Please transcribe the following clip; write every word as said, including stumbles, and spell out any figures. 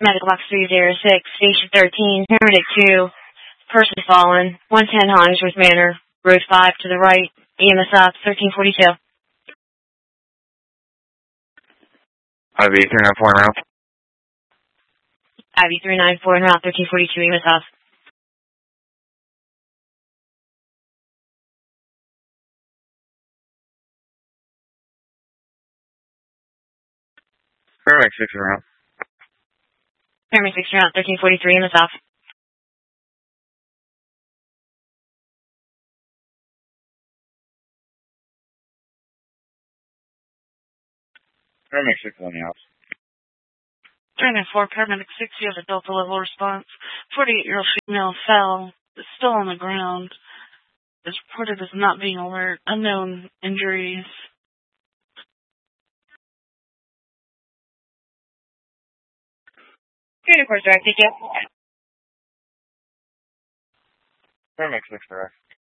Medical box three zero six, station thirteen, paramedic two, person fallen, one ten Hollingsworth Manor, road five to the right, E M S up, thirteen forty-two. I V three nine four en route. I V three nine four en route, thirteen forty-two, E M S off. Paramedic six en route. Paramedic six en route, thirteen forty-three, E M S off. Paramedic six on the ops. three nine four, paramedic six, you have a Delta level response. forty-eight-year-old female fell, is still on the ground. Is reported as not being alert. Unknown injuries. Good, of course, direct, thank you. Paramedic six direct.